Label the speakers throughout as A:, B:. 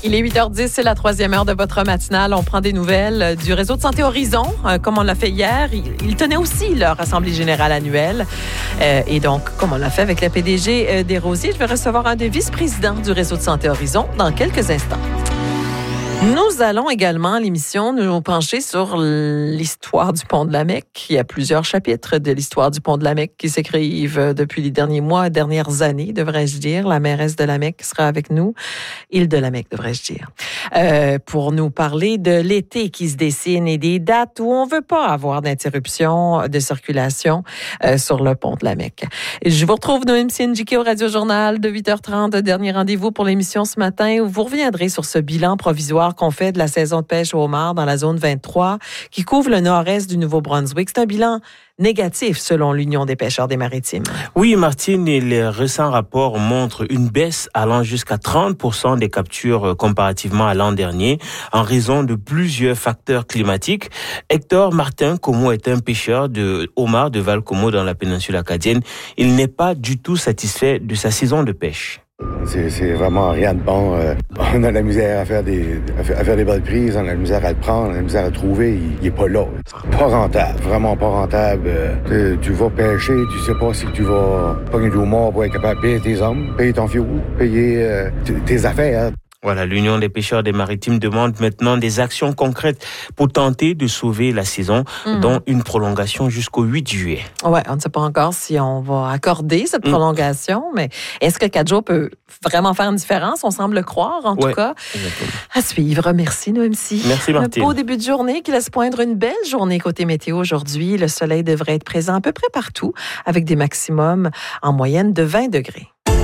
A: Il est 8h10, c'est la troisième heure de votre matinale. On prend des nouvelles du réseau de santé Horizon, comme on l'a fait hier. Ils tenaient aussi leur assemblée générale annuelle. Et donc, comme on l'a fait avec la PDG des Rosiers, je vais recevoir un des vice-présidents du réseau de santé Horizon dans quelques instants. Nous allons également, à l'émission, nous pencher sur l'histoire du Pont de la Mecque. Il y a plusieurs chapitres de l'histoire du Pont de la Mecque qui s'écrivent depuis les derniers mois, dernières années, devrais-je dire. La mairesse de la Mecque sera avec nous. Île de la Mecque, devrais-je dire. Pour nous parler de l'été qui se dessine et des dates où on ne veut pas avoir d'interruption de circulation sur le Pont de la Mecque. Je vous retrouve Noémie Ndjike au Radio-Journal de 8h30. Dernier rendez-vous pour l'émission ce matin où vous reviendrez sur ce bilan provisoire qu'on fait de la saison de pêche au homard dans la zone 23 qui couvre le nord-est du Nouveau-Brunswick. C'est un bilan négatif selon l'Union des pêcheurs des Maritimes.
B: Oui, Martine, et les récents rapports montrent une baisse allant jusqu'à 30% des captures comparativement à l'an dernier en raison de plusieurs facteurs climatiques. Hector Martin Como est un pêcheur de homard de Val-Como dans la péninsule acadienne. Il n'est pas du tout satisfait de sa saison de pêche.
C: C'est vraiment rien de bon. On a la misère à faire des belles prises, on a la misère à le prendre, on a la misère à le trouver. Il est pas là. C'est pas rentable, vraiment pas rentable. Tu vas pêcher, tu sais pas si tu vas pogner du homard pour être capable de payer tes hommes, payer ton fioul, payer tes affaires.
B: Voilà, l'Union des pêcheurs des Maritimes demande maintenant des actions concrètes pour tenter de sauver la saison, dont une prolongation jusqu'au 8 juillet.
A: Oui, on ne sait pas encore si on va accorder cette prolongation, mais est-ce que 4 jours peut vraiment faire une différence? On semble le croire, en tout cas.
B: Exactement.
A: À suivre. Merci, Noémie.
B: Merci, Martine.
A: Un beau début de journée qui laisse poindre une belle journée côté météo aujourd'hui. Le soleil devrait être présent à peu près partout, avec des maximums en moyenne de 20 degrés.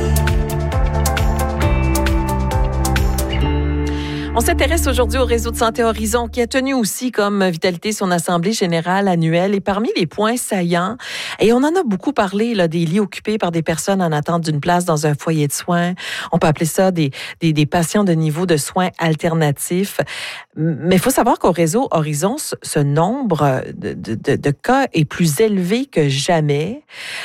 A: On s'intéresse aujourd'hui au réseau de santé Horizon qui a tenu aussi comme vitalité son assemblée générale annuelle et parmi les points saillants, et on en a beaucoup parlé là, des lits occupés par des personnes en attente d'une place dans un foyer de soins. On peut appeler ça des patients de niveau de soins alternatifs. Mais il faut savoir qu'au réseau Horizon, ce nombre de cas est plus élevé que jamais.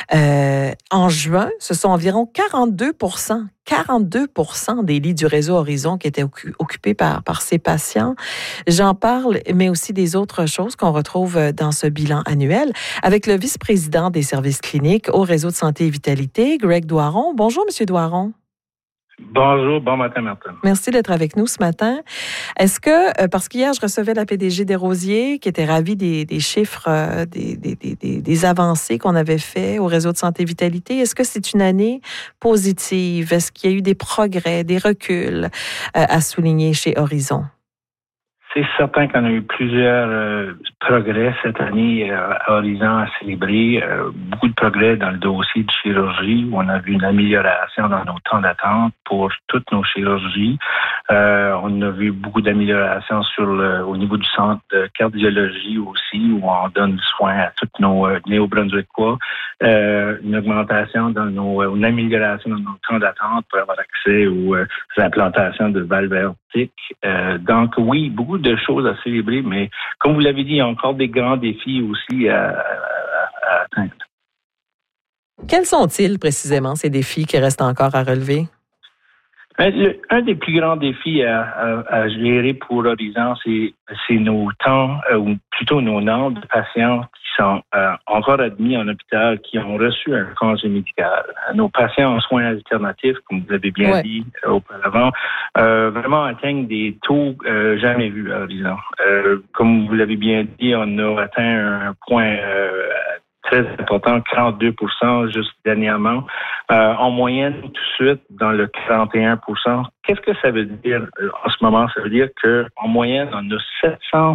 A: En juin, ce sont environ 42% des lits du réseau Horizon qui étaient occupés par ces patients. J'en parle, mais aussi des autres choses qu'on retrouve dans ce bilan annuel avec le vice-président des services cliniques au réseau de santé et vitalité, Greg Doiron. Bonjour, Monsieur Doiron.
D: Bonjour, bon matin, Martin.
A: Merci d'être avec nous ce matin. Est-ce que, parce qu'hier, je recevais la PDG des Rosiers qui était ravie des chiffres, des avancées qu'on avait fait au réseau de santé et vitalité, est-ce que c'est une année positive? Est-ce qu'il y a eu des progrès, des reculs à souligner chez Horizon?
D: C'est certain qu'on a eu plusieurs progrès cette année à Horizon à célébrer. Beaucoup de progrès dans le dossier de chirurgie où on a vu une amélioration dans nos temps d'attente pour toutes nos chirurgies. On a vu beaucoup d'améliorations au niveau du centre de cardiologie aussi où on donne du soin à tous nos néo-brunswickois. Une augmentation une amélioration dans nos temps d'attente pour avoir accès aux implantations de valves aortiques. Donc oui, beaucoup de choses à célébrer, mais comme vous l'avez dit, il y a encore des grands défis aussi à atteindre.
A: Quels sont-ils précisément, ces défis qui restent encore à relever?
D: Un des plus grands défis à gérer pour Horizon, c'est nos temps, ou plutôt nos nombres de patients qui sont encore admis en hôpital, qui ont reçu un congé médical. Nos patients en soins alternatifs, comme vous l'avez bien dit auparavant, vraiment atteignent des taux jamais vus à Horizon. Comme vous l'avez bien dit, on a atteint un point très important, 42% juste dernièrement. En moyenne, tout de suite, dans le 41%. Qu'est-ce que ça veut dire en ce moment? Ça veut dire qu'en moyenne, on a 700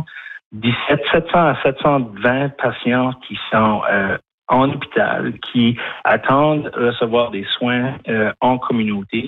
D: à 720 patients qui sont en hôpital, qui attendent de recevoir des soins en communauté.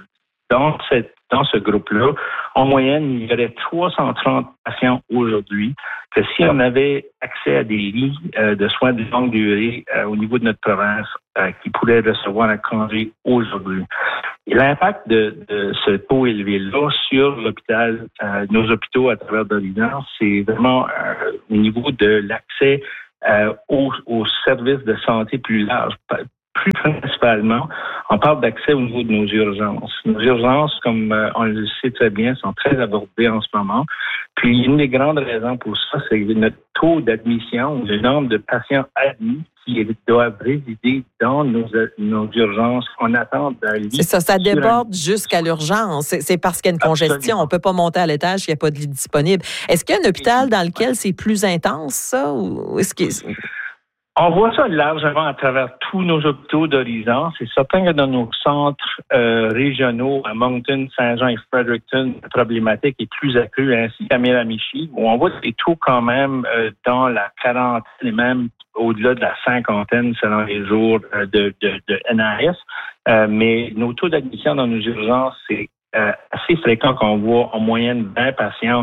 D: Dans ce groupe-là, en moyenne, il y aurait 330 patients aujourd'hui que si on avait accès à des lits de soins de longue durée au niveau de notre province qui pourraient recevoir un congé aujourd'hui. Et l'impact de ce taux élevé-là sur l'hôpital, nos hôpitaux à travers l'Horizon, c'est vraiment au niveau de l'accès aux services de santé plus larges. plus principalement, on parle d'accès au niveau de nos urgences. Nos urgences, comme on le sait très bien, sont très abordées en ce moment. Puis, une des grandes raisons pour ça, c'est notre taux d'admission, le nombre de patients admis qui doivent résider dans nos urgences en attente d'un lit.
A: C'est ça, ça déborde jusqu'à l'urgence. C'est parce qu'il y a une congestion.
D: Absolument.
A: On ne peut pas monter à l'étage s'il n'y a pas de lit disponible. Est-ce qu'il y a un hôpital dans lequel c'est plus intense, ça? Ou est-ce que...
D: On voit ça largement à travers tous nos hôpitaux d'Horizon. C'est certain que dans nos centres régionaux, à Moncton, Saint-Jean et Fredericton, la problématique est plus accrue, ainsi qu'à Miramichi, où on voit des taux quand même dans la quarantaine et même au-delà de la cinquantaine selon les jours de NAS. Mais nos taux d'admission dans nos urgences, c'est assez fréquent qu'on voit en moyenne 20 patients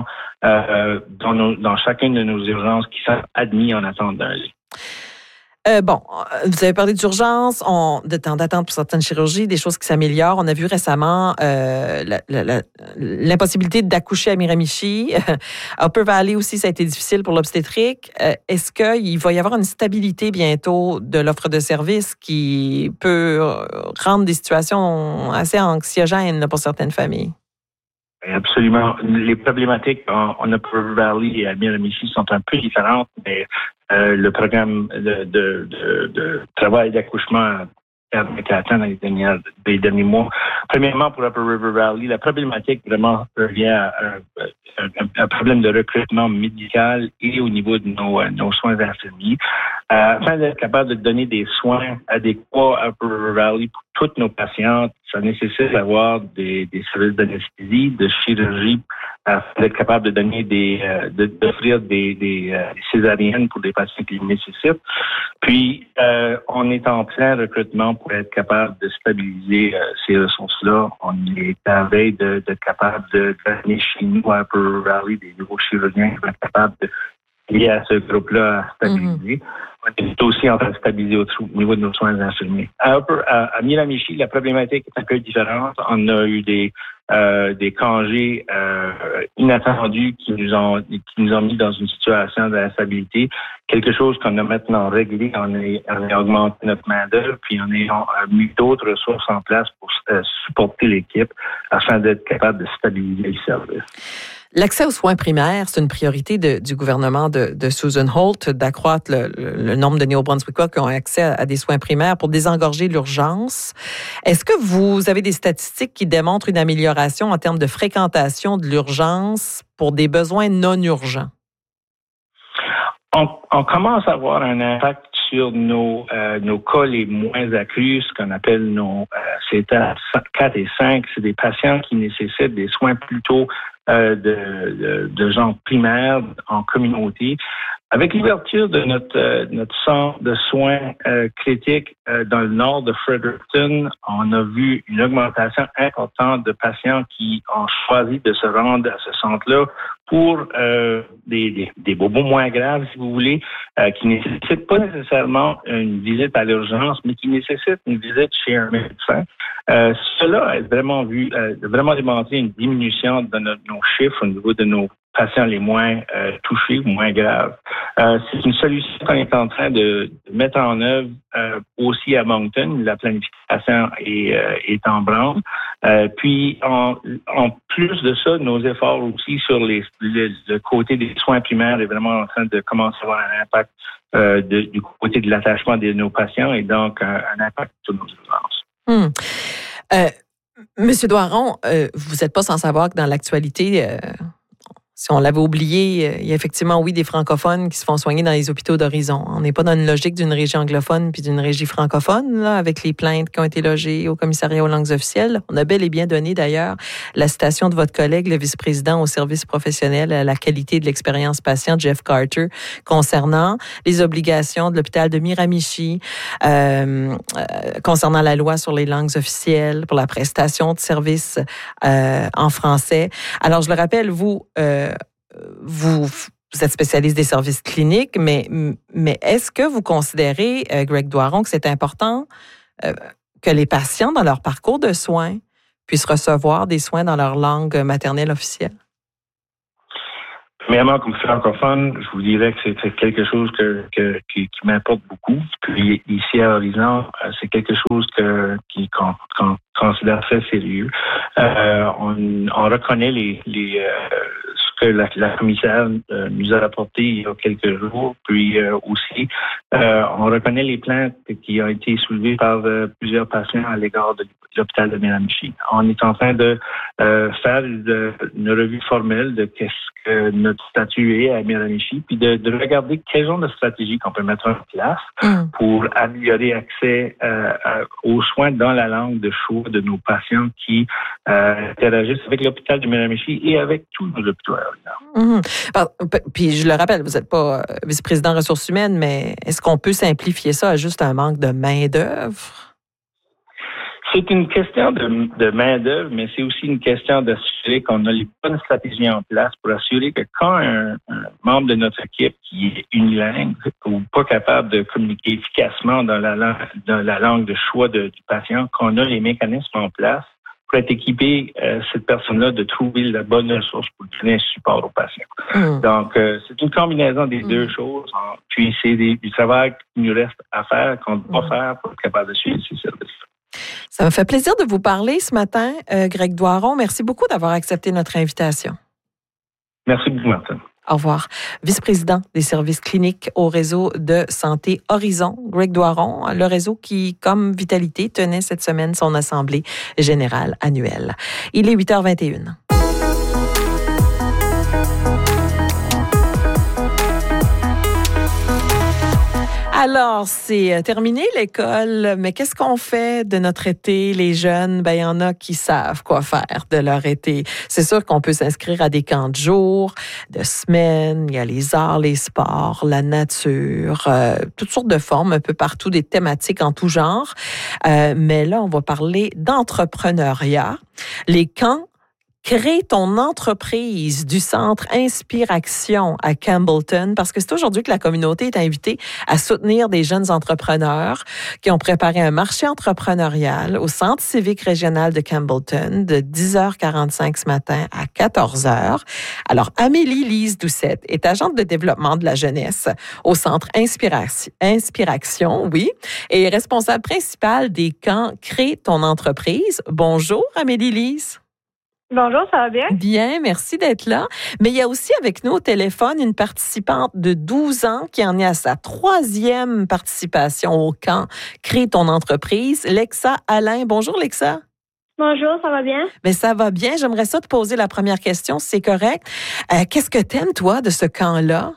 D: dans chacune de nos urgences qui sont admis en attente d'un lit.
A: Vous avez parlé d'urgence, de temps d'attente pour certaines chirurgies, des choses qui s'améliorent. On a vu récemment l'impossibilité d'accoucher à Miramichi. Upper Valley aussi, ça a été difficile pour l'obstétrique. Est-ce qu'il va y avoir une stabilité bientôt de l'offre de services qui peut rendre des situations assez anxiogènes pour certaines familles?
D: Absolument. Les problématiques en Upper Valley et à Miramichi sont un peu différentes, mais le programme de travail d'accouchement a été atteint dans les derniers mois. Premièrement, pour Upper River Valley, la problématique vraiment revient à un problème de recrutement médical et au niveau de nos soins infirmiers. Afin d'être capable de donner des soins adéquats à Upper River Valley pour toutes nos patientes, ça nécessite d'avoir des services d'anesthésie, de chirurgie, afin d'être capable de donner d'offrir des césariennes pour des patients qui le nécessitent. Puis, on est en plein recrutement pour être capable de stabiliser ces ressources-là. On est à la veille d'être capable de donner chez nous à Upper River Valley des nouveaux chirurgiens qui vont être capables de lier à ce groupe-là à stabiliser. On est aussi en train de stabiliser au niveau de nos soins infirmiers. À Miramichi, la problématique est un peu différente. On a eu des congés inattendus qui nous ont mis dans une situation d'instabilité. Quelque chose qu'on a maintenant réglé. On a augmenté notre main-d'œuvre, puis on a mis d'autres ressources en place pour supporter l'équipe afin d'être capable de stabiliser le service.
A: L'accès aux soins primaires, c'est une priorité du gouvernement de Susan Holt d'accroître le nombre de Néo-Brunswickois qui ont accès à des soins primaires pour désengorger l'urgence. Est-ce que vous avez des statistiques qui démontrent une amélioration en termes de fréquentation de l'urgence pour des besoins non urgents?
D: On commence à avoir un impact sur nos cas les moins accrus, ce qu'on appelle nos CETA 4 et 5. C'est des patients qui nécessitent des soins plutôt de genre primaire en communauté. Avec l'ouverture de notre centre de soins critiques dans le nord de Fredericton, on a vu une augmentation importante de patients qui ont choisi de se rendre à ce centre-là pour des bobos moins graves, si vous voulez, qui ne nécessitent pas nécessairement une visite à l'urgence, mais qui nécessitent une visite chez un médecin. Cela a vraiment démontré une diminution de nos chiffres au niveau de nos patients les moins touchés ou moins graves. C'est une solution qu'on est en train de mettre en œuvre aussi à Moncton. La planification est en branle. Puis, en plus de ça, nos efforts aussi sur le côté des soins primaires est vraiment en train de commencer à avoir un impact du côté de l'attachement de nos patients et donc un impact sur nos urgences.
A: Monsieur Doiron, vous n'êtes pas sans savoir que dans l'actualité, si on l'avait oublié, il y a effectivement, oui, des francophones qui se font soigner dans les hôpitaux d'Horizon. On n'est pas dans une logique d'une régie anglophone puis d'une régie francophone, là, avec les plaintes qui ont été logées au commissariat aux langues officielles. On a bel et bien donné, d'ailleurs, la citation de votre collègue, le vice-président au service professionnel à la qualité de l'expérience patient, Jeff Carter, concernant les obligations de l'hôpital de Miramichi, concernant la loi sur les langues officielles pour la prestation de services en français. Alors, je le rappelle, vous êtes spécialiste des services cliniques, mais est-ce que vous considérez, Greg Doiron, que c'est important que les patients, dans leur parcours de soins, puissent recevoir des soins dans leur langue maternelle officielle?
D: Premièrement, comme francophone, je vous dirais que c'est quelque chose qui m'importe beaucoup. Puis ici à Horizon, c'est quelque chose qu'on considère très sérieux. On reconnaît ce que la commissaire nous a rapporté il y a quelques jours. Puis aussi, on reconnaît les plaintes qui ont été soulevées par plusieurs patients à l'égard de l'hôpital de Miramichi. On est en train de faire une revue formelle de qu'est-ce que notre statut est à Miramichi, puis de regarder quel genre de stratégie qu'on peut mettre en place pour améliorer l'accès aux soins dans la langue de choix de nos patients qui interagissent avec l'hôpital de Miramichi et avec tous nos hôpitaux.
A: Puis je le rappelle, vous n'êtes pas vice-président ressources humaines, mais est-ce qu'on peut simplifier ça à juste un manque de main-d'œuvre?
D: C'est une question de main-d'œuvre, mais c'est aussi une question d'assurer qu'on a les bonnes stratégies en place pour assurer que quand un membre de notre équipe qui est unilingue ou pas capable de communiquer efficacement dans la langue de choix du patient, qu'on a les mécanismes en place pour être équipé, cette personne-là, de trouver la bonne ressource pour donner un support au patient. Donc, c'est une combinaison des deux choses. Puis, c'est du travail qui nous reste à faire, qu'on doit faire pour être capable de suivre ces services.
A: Ça me fait plaisir de vous parler ce matin, Greg Doiron. Merci beaucoup d'avoir accepté notre invitation.
D: Merci beaucoup, Martin.
A: Au revoir. Vice-président des services cliniques au réseau de santé Horizon, Greg Doiron, le réseau qui, comme Vitalité, tenait cette semaine son assemblée générale annuelle. Il est 8h21. Alors, c'est terminé l'école, mais qu'est-ce qu'on fait de notre été? Les jeunes, il y en a qui savent quoi faire de leur été. C'est sûr qu'on peut s'inscrire à des camps de jour, de semaine, il y a les arts, les sports, la nature, toutes sortes de formes, un peu partout, des thématiques en tout genre. Mais là, on va parler d'entrepreneuriat. Les camps Crée ton entreprise du Centre Inspiration à Campbellton, parce que c'est aujourd'hui que la communauté est invitée à soutenir des jeunes entrepreneurs qui ont préparé un marché entrepreneurial au Centre civique régional de Campbellton de 10h45 ce matin à 14h. Alors, Amélie-Lise Doucette est agente de développement de la jeunesse au Centre Inspiration, oui, et responsable principale des camps Crée ton entreprise. Bonjour, Amélie-Lise.
E: Bonjour, ça va bien?
A: Bien, merci d'être là. Mais il y a aussi avec nous au téléphone une participante de 12 ans qui en est à sa 3e participation au camp Crée ton entreprise, Lexa Alain. Bonjour, Lexa.
E: Bonjour, ça va bien?
A: Bien, ça va bien. J'aimerais ça te poser la première question, si c'est correct. Qu'est-ce que t'aimes, toi, de ce camp-là?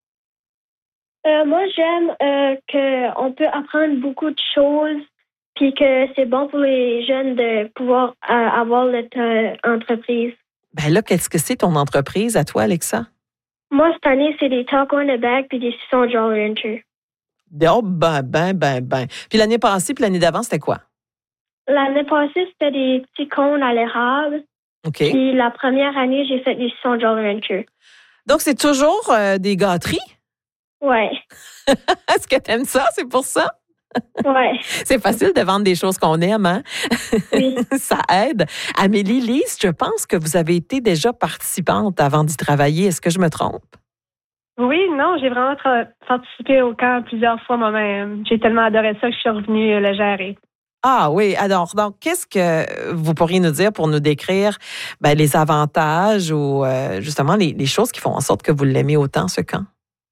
E: Moi, j'aime qu'on peut apprendre beaucoup de choses. Puis que c'est bon pour les jeunes de pouvoir avoir leur entreprise.
A: Ben là, qu'est-ce que c'est ton entreprise à toi, Alexa?
E: Moi, cette année, c'est des tacos in a bag puis des saucissons Jolly Rancher.
A: Oh, ben. Puis l'année passée, puis l'année d'avant, c'était quoi?
E: L'année passée, c'était des petits cônes à l'érable.
A: OK.
E: Puis la première année, j'ai fait des saucissons Jolly Rancher.
A: Donc, c'est toujours des gâteries?
E: Ouais.
A: Est-ce que t'aimes ça? C'est pour ça?
E: Ouais.
A: C'est facile de vendre des choses qu'on aime, hein?
E: Oui.
A: Ça aide. Amélie-Lise, je pense que vous avez été déjà participante avant d'y travailler. Est-ce que je me trompe?
F: Oui, non, j'ai vraiment participé au camp plusieurs fois moi-même. J'ai tellement adoré ça que je suis revenue le gérer.
A: Ah oui, alors, donc, qu'est-ce que vous pourriez nous dire pour nous décrire les avantages ou justement les choses qui font en sorte que vous l'aimez autant, ce camp?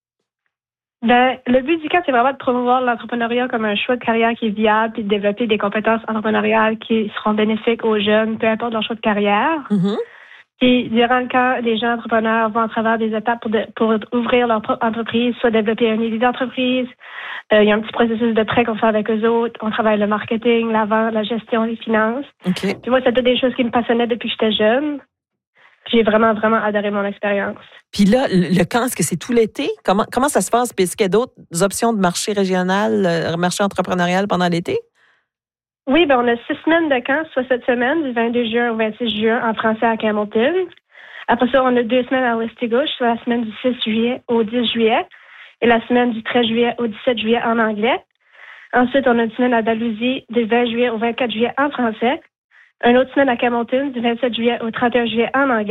F: Le but du camp, c'est vraiment de promouvoir l'entrepreneuriat comme un choix de carrière qui est viable puis de développer des compétences entrepreneuriales qui seront bénéfiques aux jeunes, peu importe leur choix de carrière.
A: Mm-hmm.
F: Puis, durant le camp, les jeunes entrepreneurs vont à travers des étapes pour ouvrir leur propre entreprise, soit développer une idée d'entreprise. Il y a un petit processus de prêt qu'on fait avec eux autres. On travaille le marketing, la vente, la gestion, les finances.
A: Okay.
F: Puis moi, c'était des choses qui me passionnaient depuis que j'étais jeune. J'ai vraiment, vraiment adoré mon expérience.
A: Puis là, le camp, est-ce que c'est tout l'été? Comment ça se passe? Puis est-ce qu'il y a d'autres options de marché régional, marché entrepreneurial pendant l'été?
F: Oui, on a 6 semaines de camp, soit cette semaine, du 22 juin au 26 juin en français à Campbellton. Après ça, on a 2 semaines à Westigouche, soit la semaine du 6 juillet au 10 juillet et la semaine du 13 juillet au 17 juillet en anglais. Ensuite, on a une semaine à Dalhousie du 20 juillet au 24 juillet en français. Une autre semaine à Campbellton du 27 juillet au 31 juillet en anglais.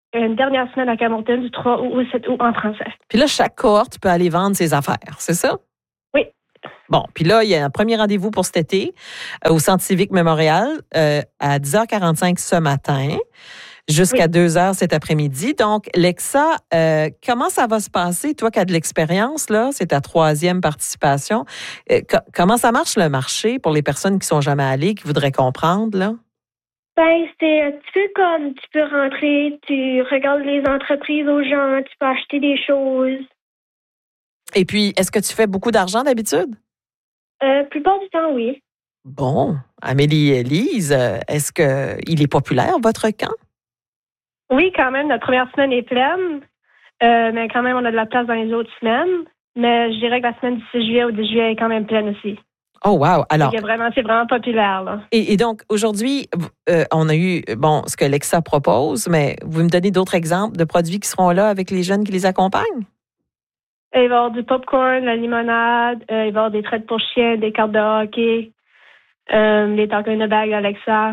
F: une dernière semaine à Hamilton du 3 août au 7 août en français.
A: Puis là, chaque cohorte peut aller vendre ses affaires, c'est ça?
F: Oui.
A: Bon, puis là, il y a un premier rendez-vous pour cet été au Centre civique Mémorial à 10h45 ce matin jusqu'à 2h cet après-midi. Donc, Lexa, comment ça va se passer? Toi qui as de l'expérience, là, c'est ta 3e participation. Comment ça marche le marché pour les personnes qui sont jamais allées, qui voudraient comprendre, là?
E: Ben, c'est un petit peu comme tu peux rentrer, tu regardes les entreprises aux gens, tu peux acheter des choses.
A: Et puis, est-ce que tu fais beaucoup d'argent d'habitude?
E: Plupart du temps, oui.
A: Bon, Amélie et Lise, est-ce qu'il est populaire, votre camp?
F: Oui, quand même, notre première semaine est pleine, mais quand même, on a de la place dans les autres semaines. Mais je dirais que la semaine du 6 juillet au 10 juillet est quand même pleine aussi.
A: Oh, wow! Alors,
F: c'est vraiment populaire, là.
A: Et donc, aujourd'hui, on a eu, ce que Lexa propose, mais vous me donnez d'autres exemples de produits qui seront là avec les jeunes qui les accompagnent?
F: Il va y avoir du popcorn, la limonade, il va y avoir des traites pour chiens, des cartes de hockey, les tacos in a bag Alexa,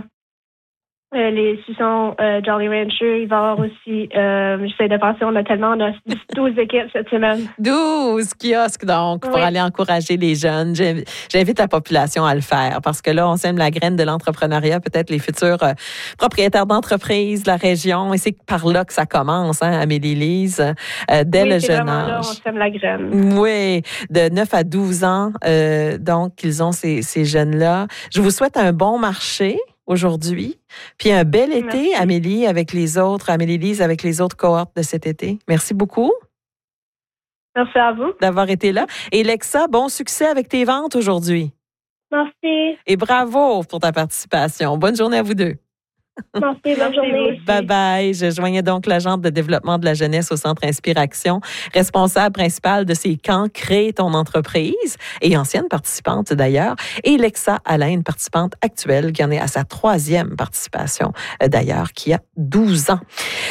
F: les suçons Jolly Rancher. Il va y avoir aussi, j'essaie de penser, on a 12 équipes cette semaine.
A: 12 kiosques, donc, pour aller encourager les jeunes. J'invite la population à le faire parce que là, on sème la graine de l'entrepreneuriat, peut-être les futurs propriétaires d'entreprises de la région. Et c'est par là que ça commence, hein, Amélie-Lise, dès le jeune âge.
F: Là, on sème la graine.
A: Oui, de 9 à 12 ans, donc, ils ont ces jeunes-là. Je vous souhaite un bon marché aujourd'hui, puis un bel été, merci. Amélie-Lise avec les autres cohortes de cet été. Merci beaucoup.
F: Merci à vous.
A: D'avoir été là. Et Lexa, bon succès avec tes ventes aujourd'hui.
E: Merci.
A: Et bravo pour ta participation. Bonne journée à vous deux.
E: Merci, bonne journée.
A: Bye-bye. Je joignais donc l'agente de développement de la jeunesse au Centre Inspiration, responsable principale de ces camps Crée ton entreprise et ancienne participante d'ailleurs, et Lexa Alain, participante actuelle qui en est à sa 3e participation d'ailleurs, qui a 12 ans.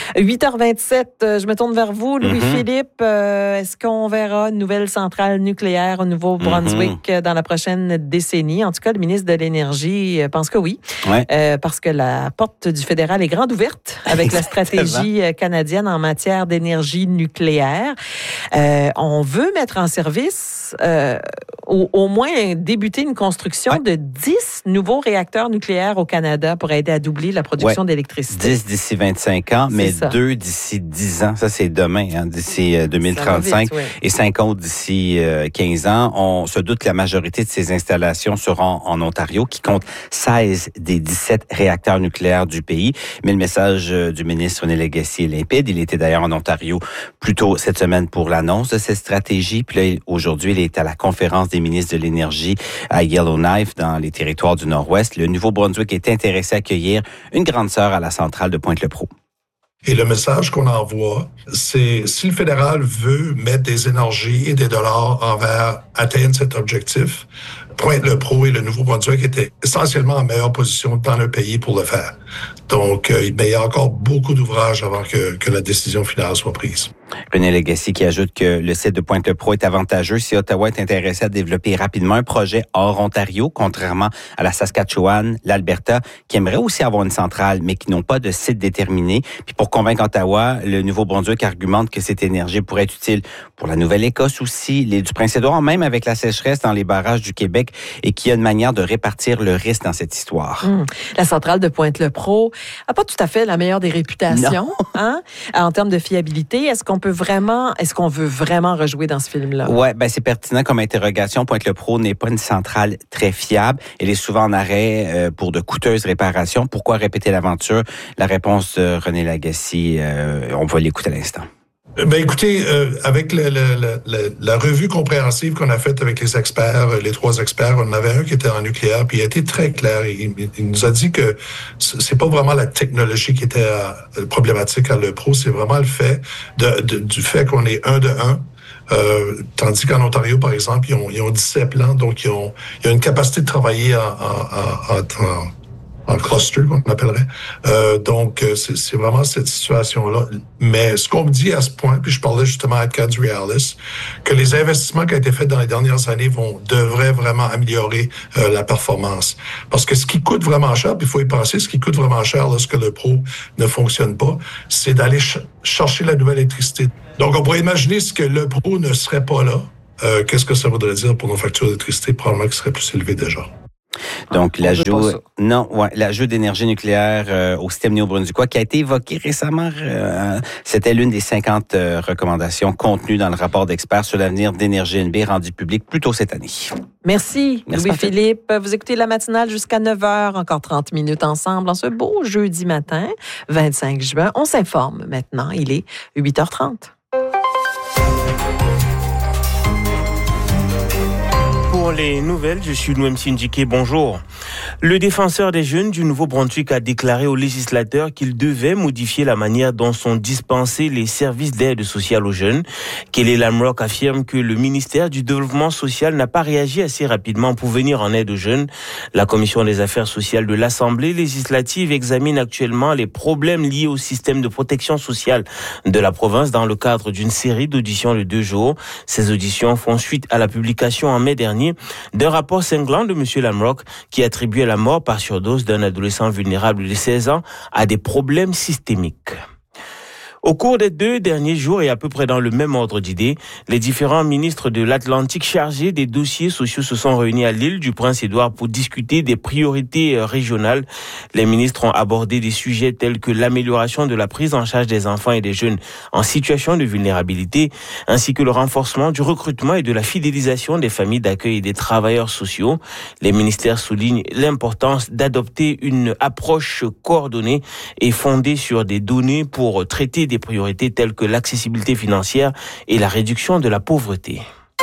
A: 8h27, je me tourne vers vous, Louis-Philippe. Est-ce qu'on verra une nouvelle centrale nucléaire au Nouveau-Brunswick dans la prochaine décennie? En tout cas, le ministre de l'Énergie pense que oui, parce que la porte du fédéral est grande ouverte avec la stratégie canadienne en matière d'énergie nucléaire. On veut mettre en service, au moins débuter une construction de 10 nouveaux réacteurs nucléaires au Canada pour aider à doubler la production d'électricité.
G: 10 d'ici 25 ans, mais 2 d'ici 10 ans. Ça, c'est demain, d'ici 2035. Et 5 autres d'ici 15 ans. On se doute que la majorité de ces installations seront en Ontario, qui compte 16 des 17 réacteurs nucléaires du pays. Mais le message du ministre René Lagacé est limpide. Il était d'ailleurs en Ontario plus tôt cette semaine pour l'annonce de cette stratégie. Puis là, aujourd'hui, il est à la conférence des ministres de l'Énergie à Yellowknife, dans les territoires du Nord-Ouest. Le Nouveau-Brunswick est intéressé à accueillir une grande sœur à la centrale de Pointe-le-Pro.
H: Et le message qu'on envoie, c'est si le fédéral veut mettre des énergies et des dollars envers atteindre cet objectif, Pointe-le-Pro et le Nouveau-Brunswick étaient essentiellement en meilleure position dans le pays pour le faire. Donc, il y a encore beaucoup d'ouvrages avant que la décision finale soit prise.
G: René Lagacé qui ajoute que le site de Pointe-le-Pro est avantageux si Ottawa est intéressé à développer rapidement un projet hors Ontario, contrairement à la Saskatchewan, l'Alberta, qui aimerait aussi avoir une centrale, mais qui n'ont pas de site déterminé. Puis pour convaincre Ottawa, le Nouveau-Brunswick argumente que cette énergie pourrait être utile pour la Nouvelle-Écosse aussi, l'île du Prince-Édouard, même avec la sécheresse dans les barrages du Québec, et qu'il y a une manière de répartir le risque dans cette histoire.
A: La centrale de Pointe-le-Pro n'a pas tout à fait la meilleure des réputations, en termes de fiabilité. Est-ce qu'on veut vraiment rejouer dans ce film-là?
G: Oui, c'est pertinent comme interrogation. Pointe-le-Pro n'est pas une centrale très fiable. Elle est souvent en arrêt pour de coûteuses réparations. Pourquoi répéter l'aventure? La réponse de René Lagacé, on va l'écouter à l'instant.
H: Écoutez, avec la revue compréhensive qu'on a faite avec les experts, les 3 experts, on en avait un qui était en nucléaire, puis il a été très clair. Il nous a dit que c'est pas vraiment la technologie qui était problématique à Le Pro, c'est vraiment le fait du fait qu'on est 1 de 1. Tandis qu'en Ontario, par exemple, ils ont 17 plans, donc ils ont une capacité de travailler en cluster qu'on appellerait. Donc, c'est vraiment cette situation-là. Mais ce qu'on me dit à ce point, puis je parlais justement à Cadre Realis, que les investissements qui ont été faits dans les dernières années devraient vraiment améliorer la performance. Parce que ce qui coûte vraiment cher, puis il faut y penser, ce qui coûte vraiment cher lorsque le Pro ne fonctionne pas, c'est d'aller chercher la nouvelle électricité. Donc, on pourrait imaginer ce que le Pro ne serait pas là. Qu'est-ce que ça voudrait dire pour nos factures d'électricité? Probablement qu'ils seraient plus élevées déjà.
G: Donc, l'ajout d'énergie nucléaire au système néo-brunswickois qui a été évoqué récemment, c'était l'une des 50 recommandations contenues dans le rapport d'experts sur l'avenir d'Énergie-NB rendu public plus tôt cette année.
A: Merci Louis-Philippe. Vous écoutez la matinale jusqu'à 9h, encore 30 minutes ensemble en ce beau jeudi matin, 25 juin. On s'informe maintenant, il est 8h30.
B: Pour les nouvelles, je suis Noem Sindjike, bonjour. Le défenseur des jeunes du Nouveau-Brunswick a déclaré aux législateurs qu'il devait modifier la manière dont sont dispensés les services d'aide sociale aux jeunes. Kelly Lamrock affirme que le ministère du Développement social n'a pas réagi assez rapidement pour venir en aide aux jeunes. La Commission des affaires sociales de l'Assemblée législative examine actuellement les problèmes liés au système de protection sociale de la province dans le cadre d'une série d'auditions de 2 jours. Ces auditions font suite à la publication en mai dernier d'un rapport cinglant de M. Lamrock qui attribuait la mort par surdose d'un adolescent vulnérable de 16 ans à des problèmes systémiques. Au cours des 2 derniers jours et à peu près dans le même ordre d'idées, les différents ministres de l'Atlantique chargés des dossiers sociaux se sont réunis à l'île du Prince-Édouard pour discuter des priorités régionales. Les ministres ont abordé des sujets tels que l'amélioration de la prise en charge des enfants et des jeunes en situation de vulnérabilité, ainsi que le renforcement du recrutement et de la fidélisation des familles d'accueil et des travailleurs sociaux. Les ministères soulignent l'importance d'adopter une approche coordonnée et fondée sur des données pour traiter des priorités telles que l'accessibilité financière et la réduction de la pauvreté.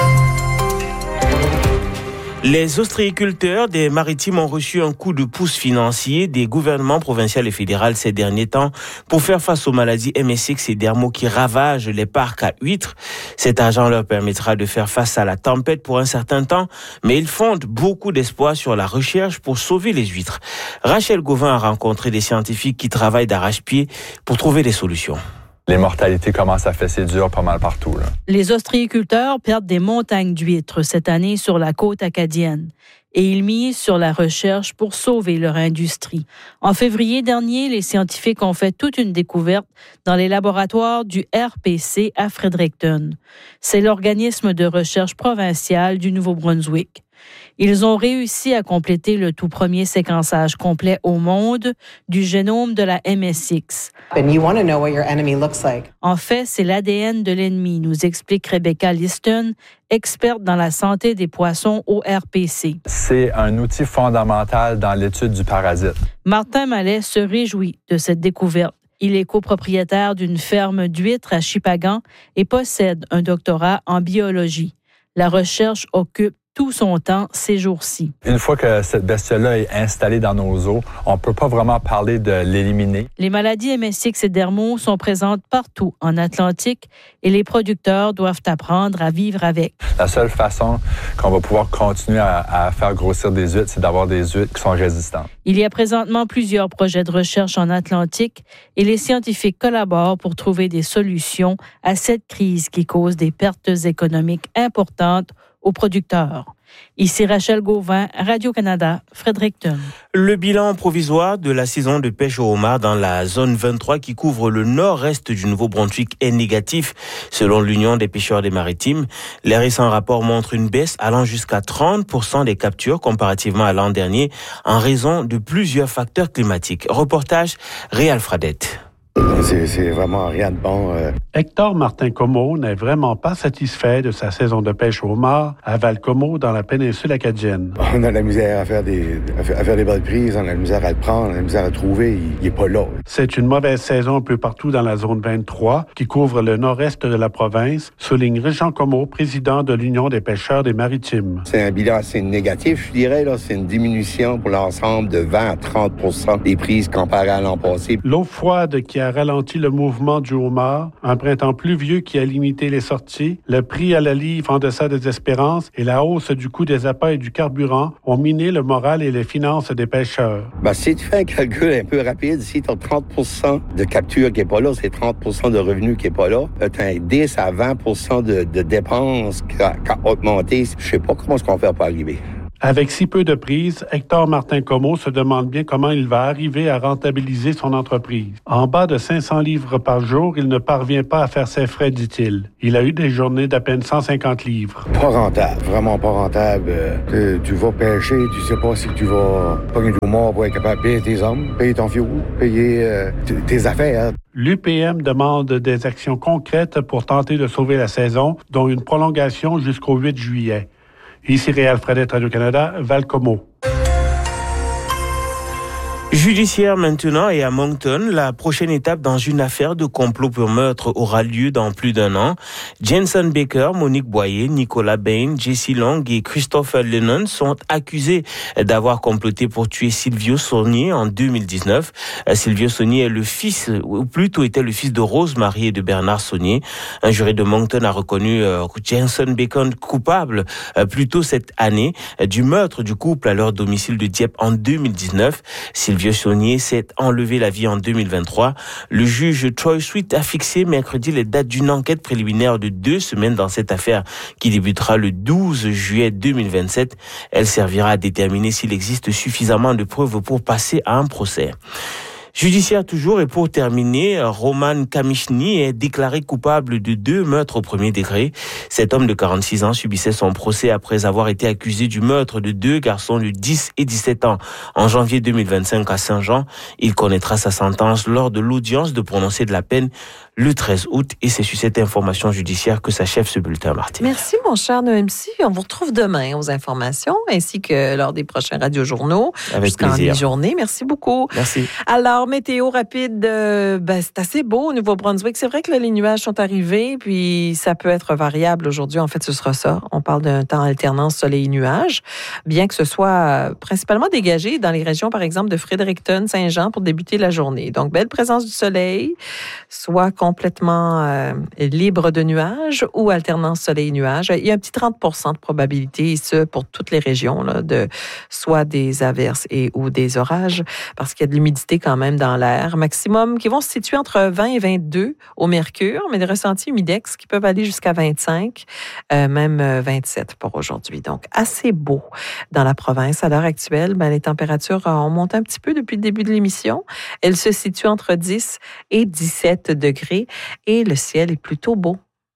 B: Les ostréiculteurs des Maritimes ont reçu un coup de pouce financier des gouvernements provinciaux et fédéraux ces derniers temps pour faire face aux maladies MSX et dermo qui ravagent les parcs à huîtres. Cet argent leur permettra de faire face à la tempête pour un certain temps, mais ils fondent beaucoup d'espoir sur la recherche pour sauver les huîtres. Rachel Gauvin a rencontré des scientifiques qui travaillent d'arrache-pied pour trouver des solutions.
I: Les mortalités commencent à fesser dur pas mal partout, là.
J: Les ostréiculteurs perdent des montagnes d'huîtres cette année sur la côte acadienne et ils misent sur la recherche pour sauver leur industrie. En février dernier, les scientifiques ont fait toute une découverte dans les laboratoires du RPC à Fredericton. C'est l'organisme de recherche provincial du Nouveau-Brunswick. Ils ont réussi à compléter le tout premier séquençage complet au monde du génome de la MSX. En fait, c'est l'ADN de l'ennemi, nous explique Rebecca Liston, experte dans la santé des poissons au RPC.
I: C'est un outil fondamental dans l'étude du parasite.
J: Martin Mallet se réjouit de cette découverte. Il est copropriétaire d'une ferme d'huîtres à Shippagan et possède un doctorat en biologie. La recherche occupe tout son temps ces jours-ci.
I: Une fois que cette bestiole-là est installée dans nos eaux, on ne peut pas vraiment parler de l'éliminer.
J: Les maladies MSX et dermo sont présentes partout en Atlantique et les producteurs doivent apprendre à vivre avec.
I: La seule façon qu'on va pouvoir continuer à faire grossir des huîtres, c'est d'avoir des huîtres qui sont résistantes.
J: Il y a présentement plusieurs projets de recherche en Atlantique et les scientifiques collaborent pour trouver des solutions à cette crise qui cause des pertes économiques importantes aux producteurs. Ici Rachel Gauvin, Radio-Canada, Fredericton.
B: Le bilan provisoire de la saison de pêche au homard dans la zone 23 qui couvre le nord-est du Nouveau-Brunswick est négatif, selon l'Union des pêcheurs des Maritimes. Les récents rapports montrent une baisse allant jusqu'à 30% des captures comparativement à l'an dernier en raison de plusieurs facteurs climatiques. Reportage Réal Fradette.
C: C'est vraiment rien de bon.
K: Hector Martin-Comeau n'est vraiment pas satisfait de sa saison de pêche au homard à Val-Comeau dans la péninsule acadienne.
C: On a de la misère à faire des belles prises, on a de la misère à le prendre, on a de la misère à le trouver, il est pas là.
K: C'est une mauvaise saison un peu partout dans la zone 23 qui couvre le nord-est de la province, souligne Régent Comeau, président de l'Union des pêcheurs des Maritimes.
L: C'est un bilan assez négatif, je dirais. Là. C'est une diminution pour l'ensemble de 20 à 30% des prises comparées à l'an passé.
K: L'eau froide qui a ralenti le mouvement du homard, un printemps pluvieux qui a limité les sorties, le prix à la livre en deçà des espérances et la hausse du coût des appâts et du carburant ont miné le moral et les finances des pêcheurs.
L: Si tu fais un calcul un peu rapide, si tu as 30 de capture qui n'est pas là, c'est 30 de revenus qui n'est pas là, tu as un 10 à 20 de dépenses qui a augmenté. Je ne sais pas comment est-ce qu'on fait pour arriver.
K: Avec si peu de prises, Hector Martin-Comeau se demande bien comment il va arriver à rentabiliser son entreprise. En bas de 500 livres par jour, il ne parvient pas à faire ses frais, dit-il. Il a eu des journées d'à peine 150 livres.
C: Pas rentable, vraiment pas rentable. Tu vas pêcher, tu sais pas si tu vas pogner du mort pour être capable de payer tes hommes, payer ton fioul, payer tes affaires.
K: L'UPM demande des actions concrètes pour tenter de sauver la saison, dont une prolongation jusqu'au 8 juillet. Ici Réal Fredette, Radio-Canada, Val-Comeau.
B: Judiciaire maintenant et à Moncton, la prochaine étape dans une affaire de complot pour meurtre aura lieu dans plus d'un an. Jensen Baker, Monique Boyer, Nicolas Bain, Jesse Long et Christopher Lennon sont accusés d'avoir comploté pour tuer Silvio Saunier en 2019. Silvio Saunier est le fils, ou plutôt était le fils de Rose Marie et de Bernard Saunier. Un jury de Moncton a reconnu Jensen Baker coupable plus tôt cette année du meurtre du couple à leur domicile de Dieppe en 2019. Silvio Saunier s'est enlevé la vie en 2023. Le juge Troy Sweet a fixé mercredi les dates d'une enquête préliminaire de 2 semaines dans cette affaire qui débutera le 12 juillet 2027. Elle servira à déterminer s'il existe suffisamment de preuves pour passer à un procès. Judiciaire toujours, et pour terminer, Roman Kamichny est déclaré coupable de 2 meurtres au premier degré. Cet homme de 46 ans subissait son procès après avoir été accusé du meurtre de 2 garçons de 10 et 17 ans en janvier 2025 à Saint-Jean. Il connaîtra sa sentence lors de l'audience de prononcer de la peine le 13 août. Et c'est sur cette information judiciaire que s'achève ce bulletin, Martine.
A: Merci, mon cher Noemsi. On vous retrouve demain aux informations ainsi que lors des prochains radiojournaux.
B: Avec
A: jusqu'en
B: plaisir.
A: mi-journée. Merci beaucoup.
B: Merci.
A: Alors, météo rapide, c'est assez beau au Nouveau-Brunswick. C'est vrai que là, les nuages sont arrivés, puis ça peut être variable aujourd'hui. En fait, ce sera ça. On parle d'un temps alternance soleil-nuages, bien que ce soit principalement dégagé dans les régions, par exemple, de Fredericton, Saint-Jean pour débuter la journée. Donc, belle présence du soleil, soit complètement libre de nuages ou alternance soleil-nuages. Il y a un petit 30 % de probabilité, et ce, pour toutes les régions, là, de soit des averses et ou des orages, parce qu'il y a de l'humidité quand même dans l'air. Maximum qui vont se situer entre 20 et 22 au mercure, mais des ressentis humidex qui peuvent aller jusqu'à 25, même 27 pour aujourd'hui. Donc, assez beau dans la province. À l'heure actuelle, les températures ont monté un petit peu depuis le début de l'émission. Elles se situent entre 10 et 17 degrés et le ciel est plutôt beau.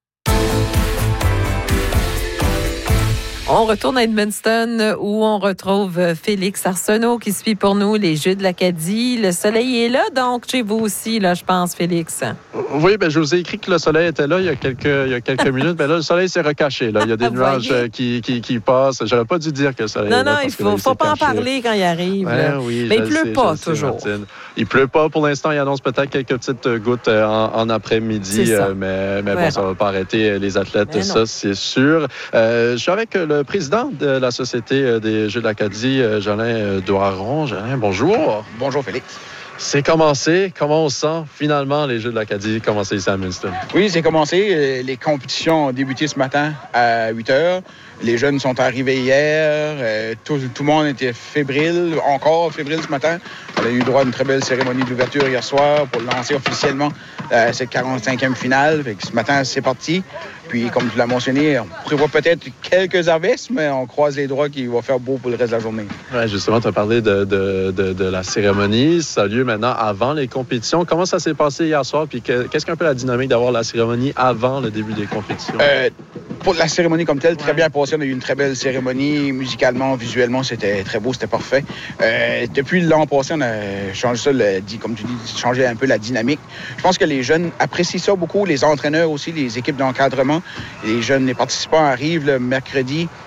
A: On retourne à Edmundston où on retrouve Félix Arsenault qui suit pour nous les Jeux de l'Acadie. Le soleil est là, donc chez vous aussi, là, je pense, Félix.
M: Oui, je vous ai écrit que le soleil était là il y a quelques minutes. Mais là, le soleil s'est recaché. Là. Il y a des nuages qui passent. J'aurais pas dû dire que le soleil est là.
A: Non, il faut pas en parler quand il arrive.
M: Oui,
A: mais il pleut pas toujours.
M: Il pleut pas pour l'instant. Il annonce peut-être quelques petites gouttes en après-midi. Mais bon, ça va pas arrêter les athlètes, ça, c'est sûr. Je suis avec le président de la Société des Jeux de l'Acadie, Jolin Doiron. Jolin, bonjour.
N: Bonjour, Félix.
M: C'est commencé. Comment on sent finalement les Jeux de l'Acadie commencer ici à Edmundston?
N: Oui, c'est commencé. Les compétitions ont débuté ce matin à 8 heures. Les jeunes sont arrivés hier. Tout le monde était fébrile, encore fébrile ce matin. On a eu droit à une très belle cérémonie d'ouverture hier soir pour lancer officiellement cette 45e finale. Fait que ce matin, c'est parti. Puis, comme tu l'as mentionné, on prévoit peut-être quelques averses, mais on croise les doigts qu'il va faire beau pour le reste de la journée.
M: Ouais, justement, tu as parlé de la cérémonie. Ça a lieu maintenant avant les compétitions. Comment ça s'est passé hier soir? Puis qu'est-ce qu'un peu la dynamique d'avoir la cérémonie avant le début des compétitions?
N: Pour la cérémonie comme telle, très bien passé. On a eu une très belle cérémonie. Musicalement, visuellement, c'était très beau, c'était parfait. Depuis l'an passé, on a changé ça, comme tu dis, changé un peu la dynamique. Je pense que les jeunes apprécient ça beaucoup. Les entraîneurs aussi, les équipes d'encadrement. Les jeunes, les participants arrivent le mercredi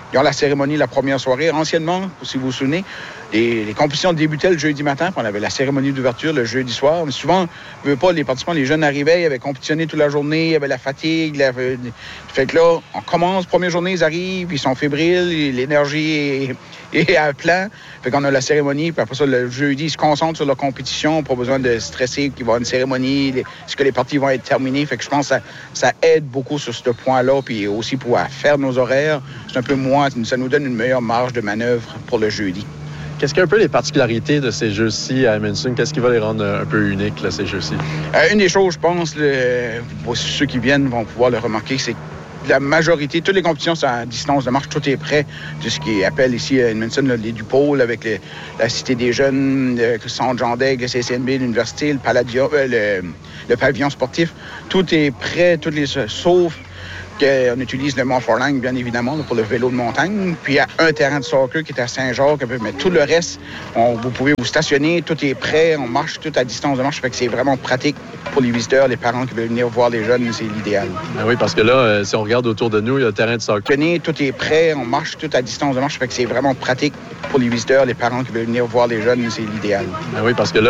N: Ils ont la cérémonie la première soirée. Anciennement, si vous vous souvenez, les compétitions débutaient le jeudi matin, puis on avait la cérémonie d'ouverture le jeudi soir. Mais souvent, les participants, les jeunes arrivaient, ils avaient compétitionné toute la journée, il y avait la fatigue. Fait que là, on commence, première journée, ils arrivent, ils sont fébriles, l'énergie est à plein. Fait qu'on a la cérémonie, puis après ça, le jeudi, ils se concentrent sur leur compétition, pas besoin de stresser qu'il va y avoir une cérémonie, est-ce que les parties vont être terminées. Fait que je pense que ça aide beaucoup sur ce point-là, puis aussi pour faire nos horaires, c'est un peu moins, ça nous donne une meilleure marge de manœuvre pour le jeudi.
M: Qu'est-ce qu'il y a un peu les particularités de ces jeux-ci à Edmundston? Qu'est-ce qui va les rendre un peu uniques, là, ces jeux-ci? Une des choses, je pense, ceux qui viennent vont pouvoir le remarquer, c'est que la majorité, toutes les compétitions sont à distance de marche, tout est prêt de ce qu'ils appellent ici à Edmundston les Dupoles avec la Cité des Jeunes, le Centre Jean d'Aigle, le CCNB, l'Université, le Palladium, le pavillon sportif. Tout est prêt, sauf qu'on utilise le Mont-Forlang, bien évidemment, pour le vélo de montagne. Puis il y a un terrain de soccer qui est à Saint-Jacques, mais tout le reste, vous pouvez vous stationner, tout est prêt, on marche tout à distance de marche, fait que c'est vraiment pratique pour les visiteurs, les parents qui veulent venir voir les jeunes, c'est l'idéal. Ben oui, parce que là, si on regarde autour de nous, il y a un terrain de soccer. Tout est prêt, on marche tout à distance de marche, fait que c'est vraiment pratique pour les visiteurs, les parents qui veulent venir voir les jeunes, c'est l'idéal. Ben oui, parce que là,